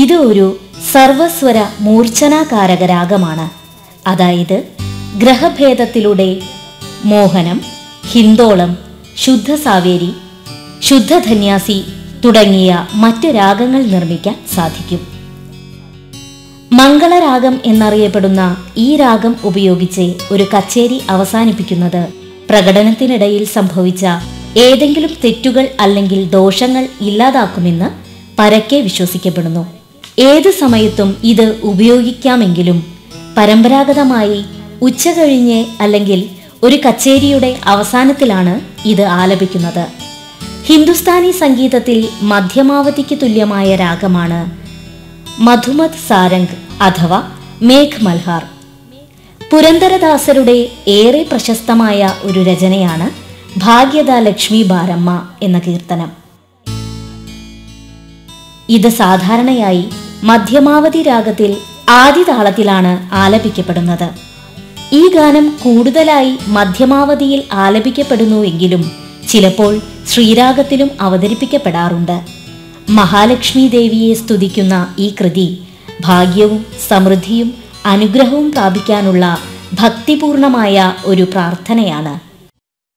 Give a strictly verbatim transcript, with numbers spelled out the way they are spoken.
ഇത് ഒരു സർവസ്വര മൂർച്ഛനാകാരക രാഗമാണ്. അതായത് ഗ്രഹഭേദത്തിലൂടെ മോഹനം, ഹിന്ദോളം, ശുദ്ധ സാവേരി, ശുദ്ധധന്യാസി തുടങ്ങിയ മറ്റ് രാഗങ്ങൾ നിർമ്മിക്കാൻ സാധിക്കും. മംഗളരാഗം എന്നറിയപ്പെടുന്ന ഈ രാഗം ഉപയോഗിച്ച് ഒരു കച്ചേരി അവസാനിപ്പിക്കുന്നത് പ്രകടനത്തിനിടയിൽ സംഭവിച്ച ഏതെങ്കിലും തെറ്റുകൾ അല്ലെങ്കിൽ ദോഷങ്ങൾ ഇല്ലാതാക്കുമെന്ന് പരക്കെ വിശ്വസിക്കപ്പെടുന്നു. ഏത് സമയത്തും ഇത് ഉപയോഗിക്കാമെങ്കിലും പരമ്പരാഗതമായി ഉച്ചകഴിഞ്ഞ് അല്ലെങ്കിൽ ഒരു കച്ചേരിയുടെ അവസാനത്തിലാണ് ഇത് ആലപിക്കുന്നത്. ഹിന്ദുസ്ഥാനി സംഗീതത്തിൽ മധ്യമാവതിക്ക് തുല്യമായ രാഗമാണ് മധുമത് സാരംഗ് അഥവാ മേഘ് മൽഹാർ. പുരന്ദരദാസരുടെ ഏറെ പ്രശസ്തമായ ഒരു രചനയാണ് ഭാഗ്യദ ലക്ഷ്മി ബാരമ്മ എന്ന കീർത്തനം. ഇത് സാധാരണയായി മധ്യമാവതി രാഗത്തിൽ ആദിതാളത്തിലാണ് ആലപിക്കപ്പെടുന്നത്. ഈ ഗാനം കൂടുതലായി മധ്യമാവതിയിൽ ആലപിക്കപ്പെടുന്നുവെങ്കിലും ചിലപ്പോൾ ശ്രീരാഗത്തിലും അവതരിപ്പിക്കപ്പെടാറുണ്ട്. മഹാലക്ഷ്മി ദേവിയെ സ്തുതിക്കുന്ന ഈ കൃതി ഭാഗ്യവും സമൃദ്ധിയും അനുഗ്രഹവും പ്രാപിക്കാനുള്ള ഭക്തിപൂർണമായ ഒരു പ്രാർത്ഥനയാണ്.